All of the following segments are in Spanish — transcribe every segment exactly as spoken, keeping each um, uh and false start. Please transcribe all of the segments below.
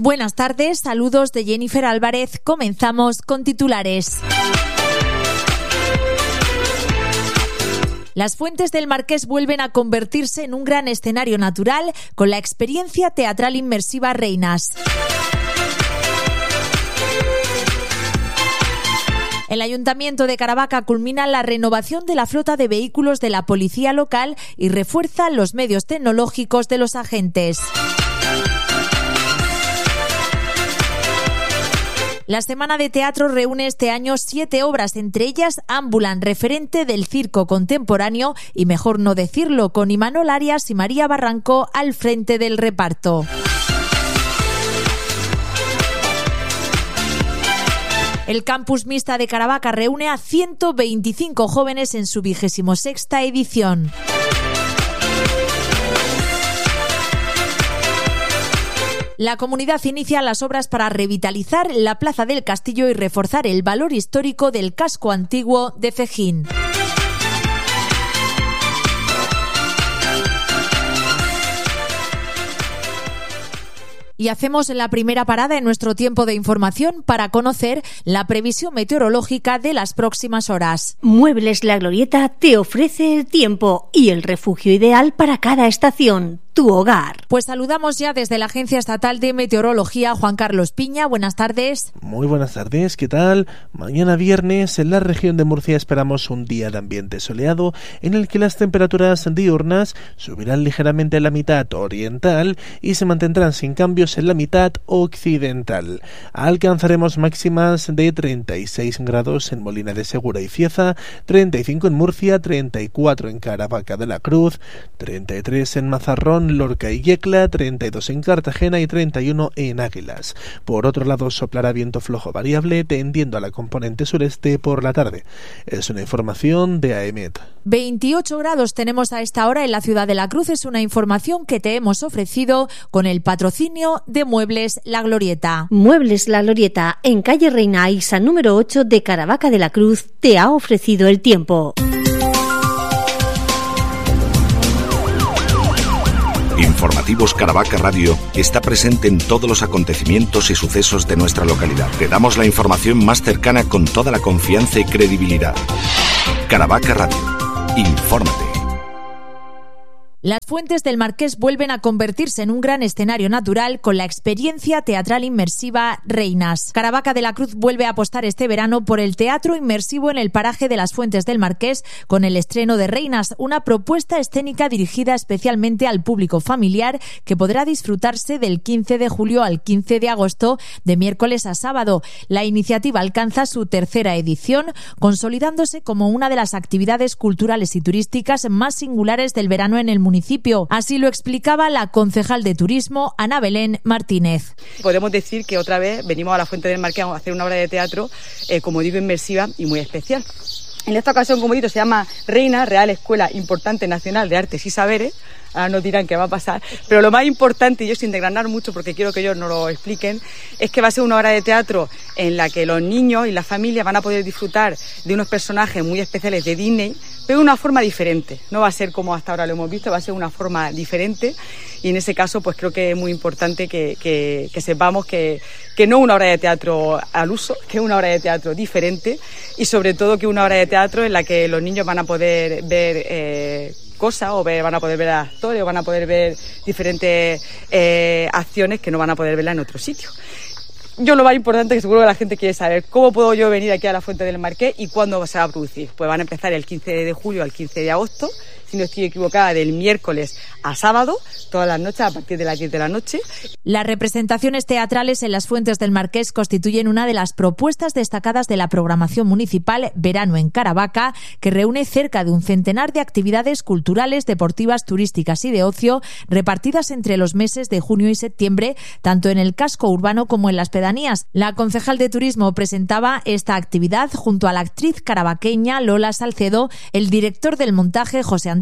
Buenas tardes, saludos de Jennifer Álvarez. Comenzamos con titulares. Las Fuentes del Marqués vuelven a convertirse en un gran escenario natural con la experiencia teatral inmersiva Reinas. El Ayuntamiento de Caravaca culmina la renovación de la flota de vehículos de la policía local y refuerza los medios tecnológicos de los agentes. La Semana de Teatro reúne este año siete obras, entre ellas Ambulan, referente del circo contemporáneo, y mejor no decirlo, con Imanol Arias y María Barranco al frente del reparto. El Campus Mixta de Caravaca reúne a ciento veinticinco jóvenes en su vigésimo sexta edición. La comunidad inicia las obras para revitalizar la Plaza del Castillo y reforzar el valor histórico del casco antiguo de Fejín. Y hacemos la primera parada en nuestro tiempo de información para conocer la previsión meteorológica de las próximas horas. Muebles La Glorieta te ofrece el tiempo y el refugio ideal para cada estación. Tu hogar. Pues saludamos ya desde la Agencia Estatal de Meteorología a Juan Carlos Piña. Buenas tardes. Muy buenas tardes, ¿qué tal? Mañana viernes en la región de Murcia esperamos un día de ambiente soleado en el que las temperaturas diurnas subirán ligeramente en la mitad oriental y se mantendrán sin cambios en la mitad occidental. Alcanzaremos máximas de treinta y seis grados en Molina de Segura y Cieza, treinta y cinco en Murcia, treinta y cuatro en Caravaca de la Cruz, treinta y tres en Mazarrón, Lorca y Yecla, treinta y dos en Cartagena y treinta y uno en Águilas. Por otro lado, soplará viento flojo variable tendiendo a la componente sureste por la tarde. Es una información de AEMET. veintiocho grados tenemos a esta hora en la ciudad de La Cruz. Es una información que te hemos ofrecido con el patrocinio de Muebles La Glorieta. Muebles La Glorieta, en calle Reina Isa número ocho de Caravaca de la Cruz, te ha ofrecido el tiempo. Informativos Caravaca Radio está presente en todos los acontecimientos y sucesos de nuestra localidad. Te damos la información más cercana con toda la confianza y credibilidad. Caravaca Radio. Infórmate. Las Fuentes del Marqués vuelven a convertirse en un gran escenario natural con la experiencia teatral inmersiva Reinas. Caravaca de la Cruz vuelve a apostar este verano por el teatro inmersivo en el paraje de las Fuentes del Marqués con el estreno de Reinas, una propuesta escénica dirigida especialmente al público familiar que podrá disfrutarse del quince de julio al quince de agosto, de miércoles a sábado. La iniciativa alcanza su tercera edición, consolidándose como una de las actividades culturales y turísticas más singulares del verano en el municipio. municipio. Así lo explicaba la concejal de Turismo, Ana Belén Martínez. Podemos decir que otra vez venimos a la Fuente del Marqués a hacer una obra de teatro, eh, como digo, inmersiva y muy especial. En esta ocasión, como digo, se llama Reina, Real Escuela Importante Nacional de Artes y Saberes. Ahora nos dirán qué va a pasar, pero lo más importante, y yo sin desgranar mucho porque quiero que ellos nos lo expliquen, es que va a ser una obra de teatro en la que los niños y las familias van a poder disfrutar de unos personajes muy especiales de Disney, pero de una forma diferente. No va a ser como hasta ahora lo hemos visto, va a ser una forma diferente, y en ese caso pues creo que es muy importante que, que, que sepamos que, que no es una obra de teatro al uso, que es una obra de teatro diferente, y sobre todo que es una obra de teatro en la que los niños van a poder ver eh, cosas, o ver, van a poder ver a actores, o van a poder ver diferentes eh, acciones que no van a poder verla en otro sitio. Yo lo más importante, que seguro que la gente quiere saber, ¿cómo puedo yo venir aquí a la Fuente del Marqués y cuándo se va a producir? Pues van a empezar el quince de julio al quince de agosto, si no estoy equivocada, del miércoles a sábado, todas las noches a partir de las diez de la noche. Las representaciones teatrales en las Fuentes del Marqués constituyen una de las propuestas destacadas de la programación municipal Verano en Caravaca, que reúne cerca de un centenar de actividades culturales, deportivas, turísticas y de ocio, repartidas entre los meses de junio y septiembre, tanto en el casco urbano como en las pedanías. La concejal de Turismo presentaba esta actividad junto a la actriz caravaqueña Lola Salcedo, el director del montaje José Andrés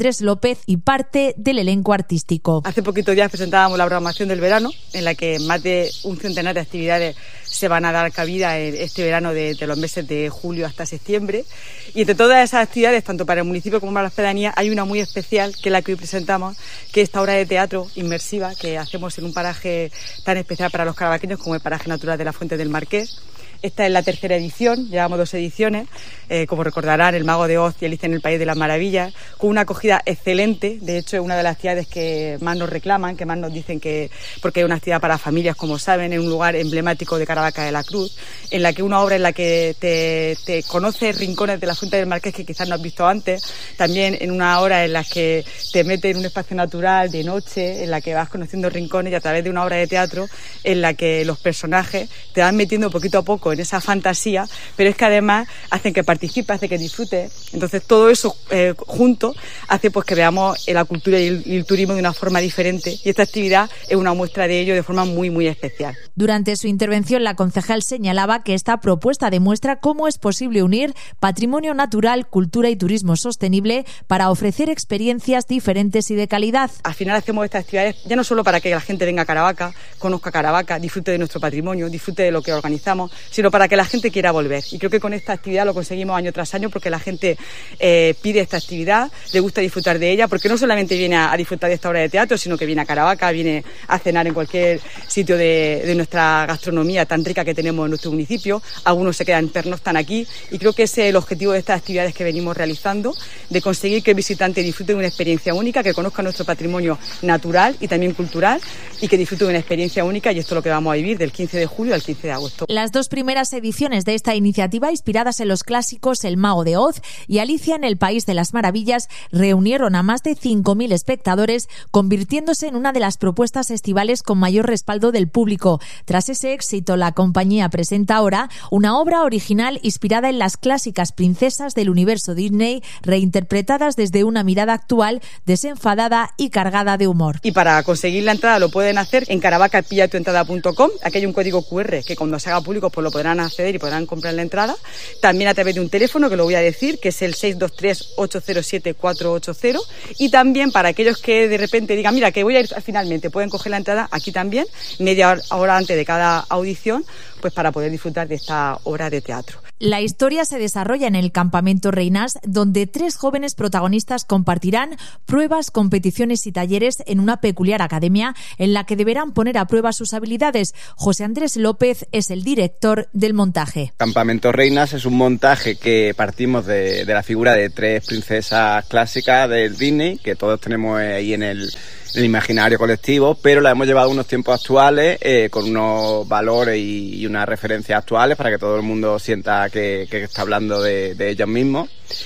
Andrés López y parte del elenco artístico. Hace poquitos días presentábamos la programación del verano, en la que más de un centenar de actividades se van a dar cabida en este verano de, de los meses de julio hasta septiembre. Y entre todas esas actividades, tanto para el municipio como para las pedanías, hay una muy especial, que es la que hoy presentamos, que es esta obra de teatro inmersiva que hacemos en un paraje tan especial para los carabaqueños como el paraje natural de la Fuente del Marqués. Esta es la tercera edición, llevamos dos ediciones, eh, como recordarán, El Mago de Oz y Alicia en el País de las Maravillas, con una acogida excelente. De hecho, es una de las actividades que más nos reclaman, que más nos dicen que, porque es una actividad para familias, como saben, en un lugar emblemático de Caravaca de la Cruz, en la que una obra en la que te, te conoces rincones de la Fuente del Marqués que quizás no has visto antes, también en una hora en la que te metes en un espacio natural de noche, en la que vas conociendo rincones, y a través de una obra de teatro en la que los personajes te van metiendo poquito a poco en esa fantasía, pero es que además hacen que participes, hace que disfrutes. Entonces todo eso eh, junto hace pues que veamos la cultura y el, y el turismo de una forma diferente, y esta actividad es una muestra de ello de forma muy muy especial. Durante su intervención, la concejal señalaba que esta propuesta demuestra cómo es posible unir patrimonio natural, cultura y turismo sostenible para ofrecer experiencias diferentes y de calidad. Al final hacemos estas actividades ya no solo para que la gente venga a Caravaca, conozca Caravaca, disfrute de nuestro patrimonio, disfrute de lo que organizamos, sino para que la gente quiera volver. Y creo que con esta actividad lo conseguimos año tras año, porque la gente eh, pide esta actividad, le gusta disfrutar de ella, porque no solamente viene a, a disfrutar de esta obra de teatro, sino que viene a Caravaca, viene a cenar en cualquier sitio de, de nuestra gastronomía tan rica que tenemos en nuestro municipio. Algunos se quedan, pernoctan aquí, y creo que ese es el objetivo de estas actividades que venimos realizando, de conseguir que el visitante disfrute de una experiencia única, que conozca nuestro patrimonio natural y también cultural, y que disfrute de una experiencia única, y esto es lo que vamos a vivir del quince de julio al quince de agosto. Las dos primeras ediciones de esta iniciativa, inspiradas en los clásicos El Mago de Oz y Alicia en el País de las Maravillas, reunieron a más de cinco mil espectadores, convirtiéndose en una de las propuestas estivales con mayor respaldo del público. Tras ese éxito, la compañía presenta ahora una obra original inspirada en las clásicas princesas del universo Disney, reinterpretadas desde una mirada actual, desenfadada y cargada de humor. Y para conseguir la entrada lo pueden hacer en caravaca pilla tu entrada punto com. Aquí hay un código cu erre que cuando se haga público pues lo podrán acceder y podrán comprar la entrada. También a través de un teléfono, que lo voy a decir, que es el seis dos tres, ocho cero siete, cuatro ocho cero. Y también para aquellos que de repente digan, mira, que voy a ir finalmente, pueden coger la entrada aquí también, media hora antes de cada audición, pues para poder disfrutar de esta obra de teatro. La historia se desarrolla en el campamento Reinas, donde tres jóvenes protagonistas compartirán pruebas, competiciones y talleres en una peculiar academia en la que deberán poner a prueba sus habilidades. José Andrés López es el director del montaje. Campamento Reinas es un montaje que partimos de, de la figura de tres princesas clásicas del Disney, que todos tenemos ahí en el... el imaginario colectivo, pero la hemos llevado a unos tiempos actuales eh, con unos valores y, y unas referencias actuales para que todo el mundo sienta que, que está hablando de, de ellos mismos.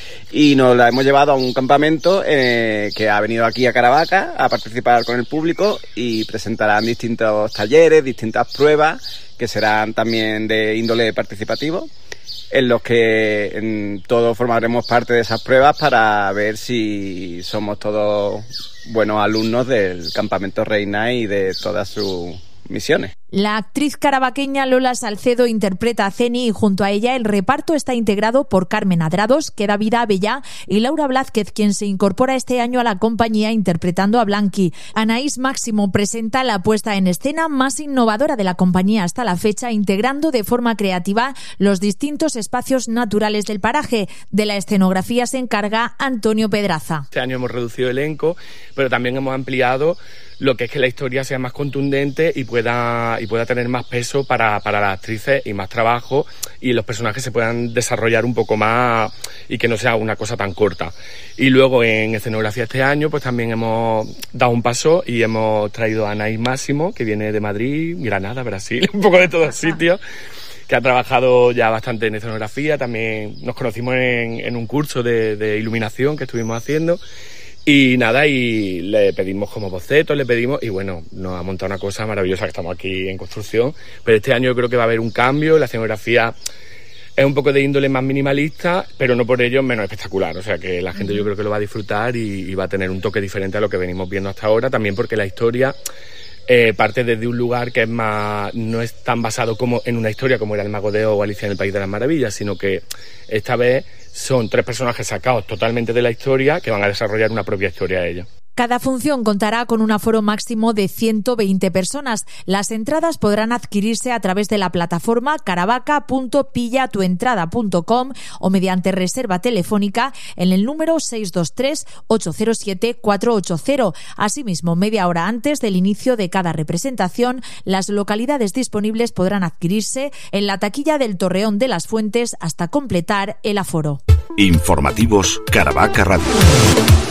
Y nos la hemos llevado a un campamento eh, que ha venido aquí a Caravaca a participar con el público y presentarán distintos talleres, distintas pruebas que serán también de índole participativo, en los que en, todos formaremos parte de esas pruebas para ver si somos todos buenos alumnos del Campamento Reina y de todas sus misiones. La actriz caravaqueña Lola Salcedo interpreta a Ceni y junto a ella el reparto está integrado por Carmen Adrados, que da vida a Bella, y Laura Blázquez, quien se incorpora este año a la compañía interpretando a Blanqui. Anaís Máximo presenta la puesta en escena más innovadora de la compañía hasta la fecha, integrando de forma creativa los distintos espacios naturales del paraje. De la escenografía se encarga Antonio Pedraza. Este año hemos reducido el elenco, pero también hemos ampliado lo que es que la historia sea más contundente y pueda y pueda tener más peso para, para las actrices y más trabajo, y los personajes se puedan desarrollar un poco más y que no sea una cosa tan corta. Y luego en escenografía este año pues también hemos dado un paso y hemos traído a Anaís Máximo, que viene de Madrid, Granada, Brasil, un poco de todos sitios, que ha trabajado ya bastante en escenografía. También nos conocimos en, en un curso de, de iluminación que estuvimos haciendo. Y nada, y le pedimos como bocetos, le pedimos, y bueno, nos ha montado una cosa maravillosa, que estamos aquí en construcción. Pero este año yo creo que va a haber un cambio. La escenografía es un poco de índole más minimalista, pero no por ello menos espectacular. O sea que la gente yo creo que lo va a disfrutar y, y va a tener un toque diferente a lo que venimos viendo hasta ahora. También porque la historia eh, parte desde un lugar que es más, no es tan basado como en una historia como era El Mago de Oz o Alicia en el País de las Maravillas, sino que esta vez son tres personajes sacados totalmente de la historia que van a desarrollar una propia historia a ellos. Cada función contará con un aforo máximo de ciento veinte personas. Las entradas podrán adquirirse a través de la plataforma caravaca punto pilla tu entrada punto com o mediante reserva telefónica en el número seis dos tres, ocho cero siete, cuatro ocho cero. Asimismo, media hora antes del inicio de cada representación, las localidades disponibles podrán adquirirse en la taquilla del Torreón de las Fuentes hasta completar el aforo. Informativos Caravaca Radio.